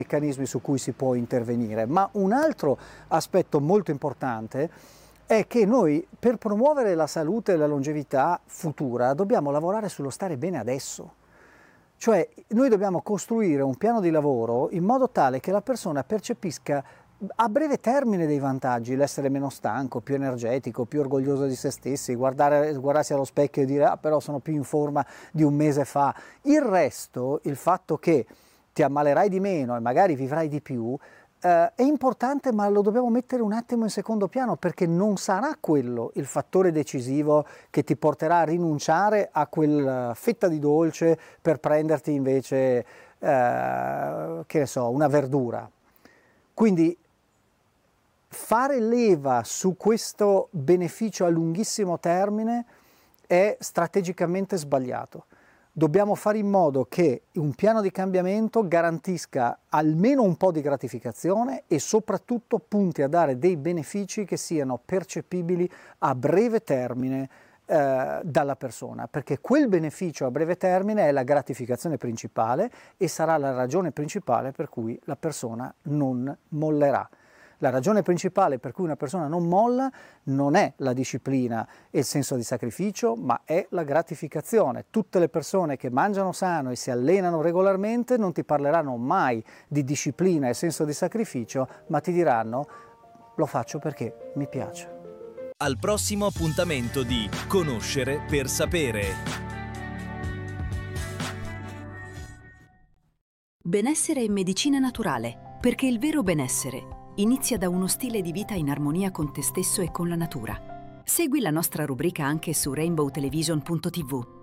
meccanismi su cui si può intervenire, ma un altro aspetto molto importante è che noi per promuovere la salute e la longevità futura dobbiamo lavorare sullo stare bene adesso. Cioè noi dobbiamo costruire un piano di lavoro in modo tale che la persona percepisca a breve termine dei vantaggi, l'essere meno stanco, più energetico, più orgoglioso di se stessi, guardarsi allo specchio e dire ah però sono più in forma di un mese fa. Il resto, il fatto che ti ammalerai di meno e magari vivrai di più, è importante, ma lo dobbiamo mettere un attimo in secondo piano, perché non sarà quello il fattore decisivo che ti porterà a rinunciare a quella fetta di dolce per prenderti invece, che ne so, una verdura. Quindi fare leva su questo beneficio a lunghissimo termine è strategicamente sbagliato. Dobbiamo fare in modo che un piano di cambiamento garantisca almeno un po' di gratificazione e soprattutto punti a dare dei benefici che siano percepibili a breve termine dalla persona, perché quel beneficio a breve termine è la gratificazione principale e sarà la ragione principale per cui la persona non mollerà. La ragione principale per cui una persona non molla non è la disciplina e il senso di sacrificio, ma è la gratificazione. Tutte le persone che mangiano sano e si allenano regolarmente non ti parleranno mai di disciplina e senso di sacrificio, ma ti diranno lo faccio perché mi piace. Al prossimo appuntamento di Conoscere per sapere. Benessere e medicina naturale, perché il vero benessere inizia da uno stile di vita in armonia con te stesso e con la natura. Segui la nostra rubrica anche su rainbowtelevision.tv.